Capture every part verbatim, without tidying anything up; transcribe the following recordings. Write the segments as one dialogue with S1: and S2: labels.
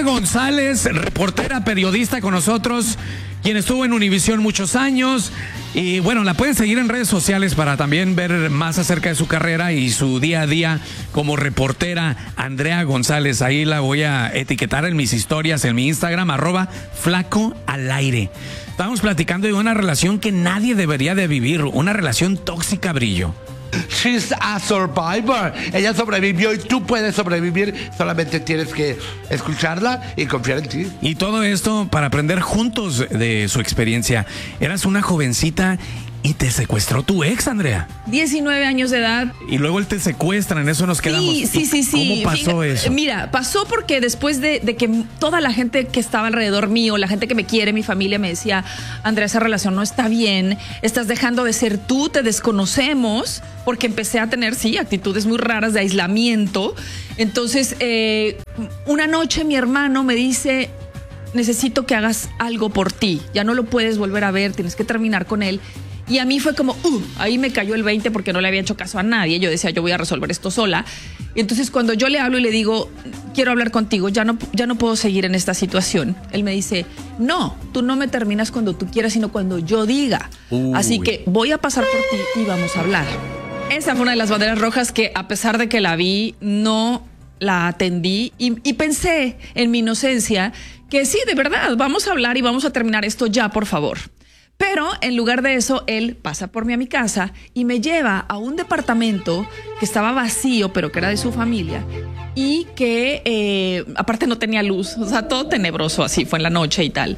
S1: González, reportera, periodista con nosotros, quien estuvo en Univisión muchos años. Y bueno, la pueden seguir en redes sociales para también ver más acerca de su carrera y su día a día como reportera. Andrea González, ahí la voy a etiquetar en mis historias, en mi Instagram, arroba flaco al aire. Estamos platicando de una relación que nadie debería de vivir, una relación tóxica, Brillo.
S2: She's a survivor. Ella sobrevivió y tú puedes sobrevivir. Solamente tienes que escucharla y confiar en ti.
S1: Y todo esto para aprender juntos de su experiencia. Eras una jovencita y te secuestró tu ex, Andrea.
S3: diecinueve años de edad.
S1: Y luego él te secuestra, en eso nos quedamos.
S3: Sí, sí, sí, sí.
S1: ¿Cómo pasó
S3: Fíjate,
S1: eso?
S3: Mira, pasó porque después de, de que toda la gente que estaba alrededor mío, la gente que me quiere, mi familia, me decía, Andrea, esa relación no está bien, estás dejando de ser tú, te desconocemos, porque empecé a tener, sí, actitudes muy raras de aislamiento. Entonces, eh, una noche mi hermano me dice, necesito que hagas algo por ti, ya no lo puedes volver a ver, tienes que terminar con él. Y a mí fue como, uh, ahí me cayó el veinte porque no le había hecho caso a nadie. Yo decía, yo voy a resolver esto sola. Y entonces cuando yo le hablo y le digo, quiero hablar contigo, ya no, ya no puedo seguir en esta situación. Él me dice, no, tú no me terminas cuando tú quieras, sino cuando yo diga. Uy. Así que voy a pasar por ti y vamos a hablar. Esa fue una de las banderas rojas que, a pesar de que la vi, no la atendí. Y, y pensé en mi inocencia que sí, de verdad, vamos a hablar y vamos a terminar esto ya, por favor. Pero en lugar de eso, él pasa por mí a mi casa y me lleva a un departamento que estaba vacío, pero que era de su familia y que eh, aparte no tenía luz, o sea, todo tenebroso, así fue en la noche y tal.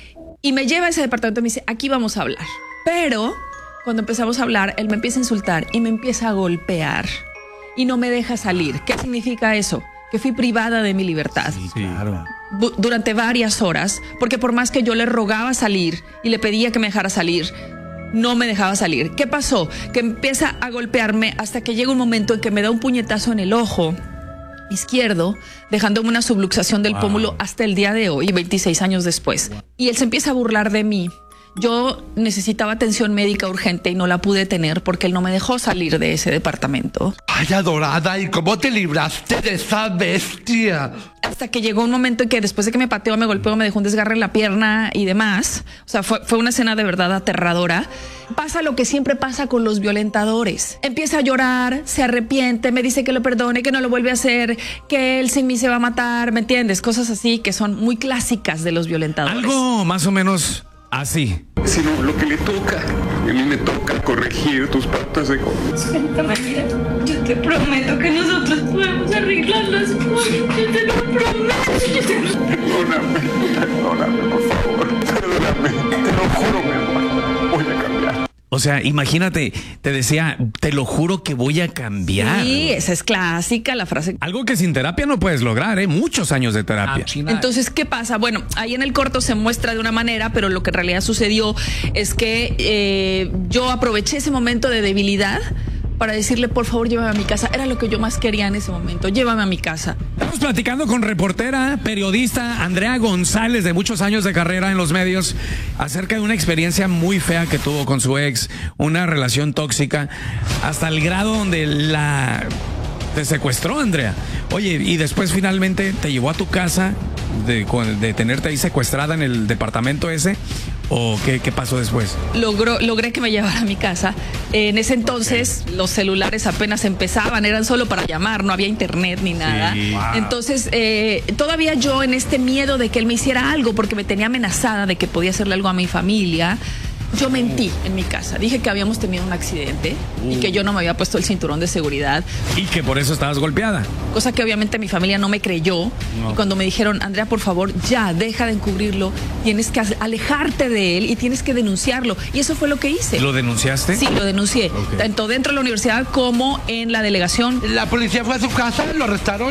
S3: Y me lleva a ese departamento y me dice, aquí vamos a hablar. Pero cuando empezamos a hablar, él me empieza a insultar y me empieza a golpear y no me deja salir. ¿Qué significa eso? Que fui privada de mi libertad.
S1: Sí, claro.
S3: Durante varias horas, porque por más que yo le rogaba salir y le pedía que me dejara salir, no me dejaba salir. ¿Qué pasó? Que empieza a golpearme hasta que llega un momento en que me da un puñetazo en el ojo izquierdo, dejándome una subluxación del wow. pómulo hasta el día de hoy, veintiséis años después. Wow. Y él se empieza a burlar de mí. Yo necesitaba atención médica urgente y no la pude tener porque él no me dejó salir de ese departamento.
S2: Ay, adorada, ¿y cómo te libraste de esa bestia?
S3: Hasta que llegó un momento en que después de que me pateó, me golpeó, me dejó un desgarre en la pierna y demás. O sea, fue, fue una escena de verdad aterradora. Pasa lo que siempre pasa con los violentadores. Empieza a llorar, se arrepiente, me dice que lo perdone, que no lo vuelve a hacer, que él sin mí se va a matar, ¿me entiendes? Cosas así que son muy clásicas de los violentadores.
S1: Algo más o menos así.
S4: Sino lo que le toca. A mí me toca corregir tus patas de confianza.
S5: Suéltame, mira. Yo te prometo que nosotros podemos arreglar las cosas. Yo te lo prometo. Yo te lo...
S4: Perdóname, perdóname, por favor. Perdóname. Te lo juro, mi amor. Voy a cambiar.
S1: O sea, imagínate, te decía, te lo juro que voy a cambiar.
S3: Sí, esa es clásica, la frase.
S1: Algo que sin terapia no puedes lograr, ¿eh? Muchos años de terapia.
S3: Ah, entonces, ¿qué pasa? Bueno, ahí en el corto se muestra de una manera, pero lo que en realidad sucedió es que eh, yo aproveché ese momento de debilidad para decirle, por favor, llévame a mi casa. Era lo que yo más quería en ese momento, llévame a mi casa.
S1: Estamos platicando con reportera, periodista Andrea González, de muchos años de carrera en los medios, acerca de una experiencia muy fea que tuvo con su ex, una relación tóxica, hasta el grado donde la te secuestró, Andrea. Oye, y después finalmente te llevó a tu casa de, de tenerte ahí secuestrada en el departamento ese. ¿O qué, qué pasó después?
S3: Logró, logré que me llevara a mi casa. En ese entonces okay. los celulares apenas empezaban, eran solo para llamar, no había internet ni nada. Sí. Wow. Entonces, eh, todavía yo en este miedo de que él me hiciera algo, porque me tenía amenazada de que podía hacerle algo a mi familia, yo mentí en mi casa. Dije que habíamos tenido un accidente uh. y que yo no me había puesto el cinturón de seguridad.
S1: Y que por eso estabas golpeada.
S3: Cosa que obviamente mi familia no me creyó. No. Y cuando me dijeron, Andrea, por favor, ya, deja de encubrirlo. Tienes que alejarte de él y tienes que denunciarlo. Y eso fue lo que hice.
S1: ¿Lo denunciaste?
S3: Sí, lo denuncié. Okay. Tanto dentro de la universidad como en la delegación.
S2: ¿La policía fue a su casa? ¿Lo arrestaron?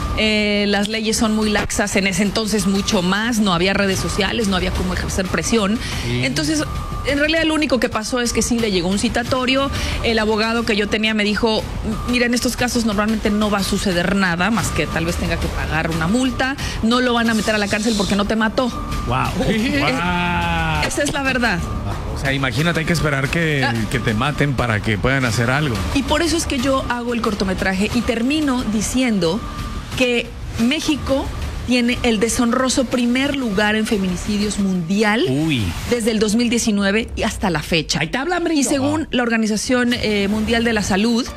S3: Eh, las leyes son muy laxas. En ese entonces mucho más. No había redes sociales, no había cómo ejercer presión. Sí. Entonces... en realidad lo único que pasó es que sí le llegó un citatorio. El abogado que yo tenía me dijo, mira, en estos casos normalmente no va a suceder nada, más que tal vez tenga que pagar una multa. No lo van a meter a la cárcel porque no te mató.
S1: Wow.
S3: wow. Esa es la verdad.
S1: O sea, imagínate, hay que esperar que, ah. que te maten para que puedan hacer algo.
S3: Y por eso es que yo hago el cortometraje y termino diciendo que México tiene el deshonroso primer lugar en feminicidios mundial
S1: Uy.
S3: desde el dos mil diecinueve y hasta la fecha.
S1: Ahí te hablan,
S3: Y según la Organización eh, Mundial de la Salud,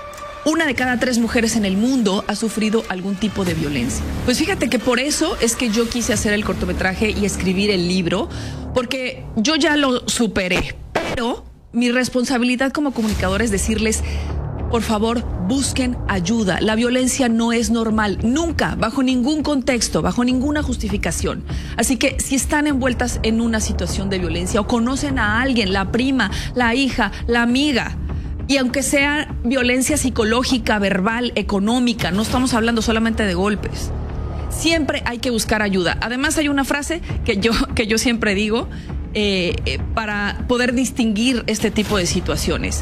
S3: una de cada tres mujeres en el mundo ha sufrido algún tipo de violencia. Pues fíjate que por eso es que yo quise hacer el cortometraje y escribir el libro, porque yo ya lo superé, pero mi responsabilidad como comunicador es decirles: por favor, busquen ayuda. La violencia no es normal, nunca, bajo ningún contexto, bajo ninguna justificación. Así que si están envueltas en una situación de violencia o conocen a alguien, la prima, la hija, la amiga, y aunque sea violencia psicológica, verbal, económica, no estamos hablando solamente de golpes, siempre hay que buscar ayuda. Además, hay una frase que yo, que yo siempre digo eh, eh, para poder distinguir este tipo de situaciones.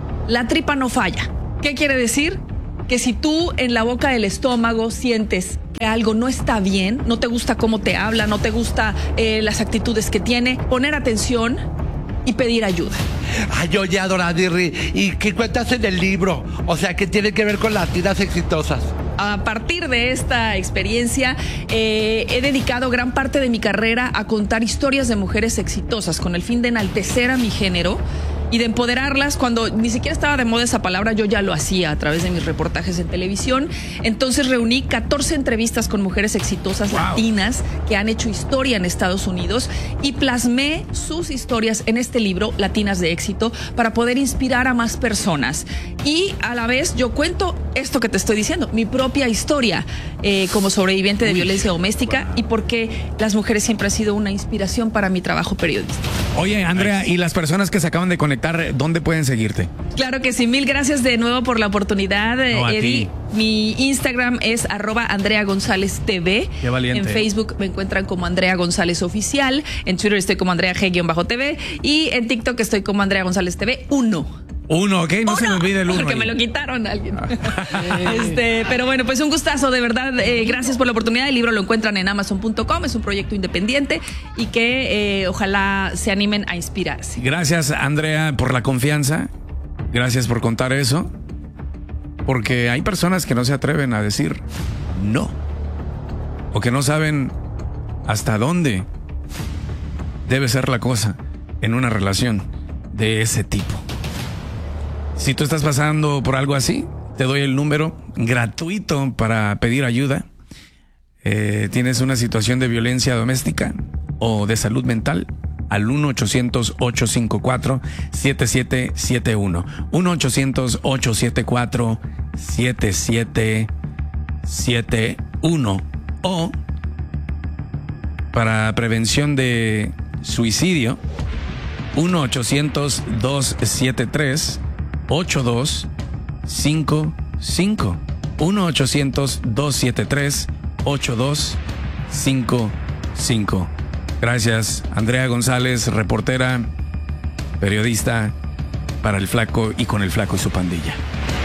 S3: La tripa no falla. ¿Qué quiere decir? Que si tú en la boca del estómago sientes que algo no está bien, no te gusta cómo te habla, no te gusta eh, las actitudes que tiene, poner atención y pedir ayuda.
S2: Ay, oye, Adoradirri, ¿y qué cuentas en el libro? O sea, ¿qué tiene que ver con latinas exitosas?
S3: A partir de esta experiencia, eh, he dedicado gran parte de mi carrera a contar historias de mujeres exitosas con el fin de enaltecer a mi género y de empoderarlas. Cuando ni siquiera estaba de moda esa palabra, yo ya lo hacía a través de mis reportajes en televisión. Entonces reuní catorce entrevistas con mujeres exitosas wow. latinas que han hecho historia en Estados Unidos y plasmé sus historias en este libro, Latinas de Éxito, para poder inspirar a más personas. Y a la vez yo cuento esto que te estoy diciendo, mi propia historia eh, como sobreviviente de Uy, violencia doméstica wow. y por qué las mujeres siempre han sido una inspiración para mi trabajo periodístico.
S1: Oye, Andrea, y las personas que se acaban de conectar, ¿dónde pueden seguirte?
S3: Claro que sí, mil gracias de nuevo por la oportunidad, no, Eddie. Mi Instagram es arroba Andrea González T V.
S1: Qué valiente.
S3: En Facebook me encuentran como Andrea González Oficial. En Twitter estoy como Andrea G-T V. Y en TikTok estoy como Andrea González T V uno.
S1: Uno, ok, no
S3: uno,
S1: se me olvide el uno.
S3: Porque
S1: ahí.
S3: me lo quitaron a alguien. este, pero bueno, pues un gustazo, de verdad. Eh, gracias por la oportunidad. El libro lo encuentran en amazon punto com. Es un proyecto independiente y que eh, ojalá se animen a inspirarse.
S1: Gracias, Andrea, por la confianza. Gracias por contar eso. Porque hay personas que no se atreven a decir no. O que no saben hasta dónde debe ser la cosa en una relación de ese tipo. Si tú estás pasando por algo así, te doy el número gratuito para pedir ayuda. Eh, ¿Tienes una situación de violencia doméstica o de salud mental? Al uno ochocientos, ocho cinco cuatro, siete siete siete uno. uno ochocientos, ocho siete cuatro, siete siete siete uno. O para prevención de suicidio, uno ochocientos, dos siete tres, ocho dos cinco cinco. uno ochocientos, dos siete tres, ocho dos cinco cinco. Gracias, Andrea González, reportera, periodista para El Flaco y con El Flaco y su pandilla.